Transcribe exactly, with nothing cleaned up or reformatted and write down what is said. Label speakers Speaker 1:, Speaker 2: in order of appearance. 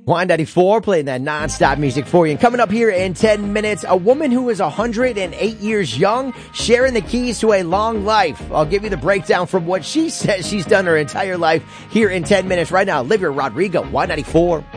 Speaker 1: Y ninety-four playing that non-stop music for you. And coming up here in ten minutes, a woman who is one hundred eight years young sharing the keys to a long life. I'll give you the breakdown from what she says she's done her entire life here in ten minutes. Right now, Olivia Rodrigo, Y ninety-four.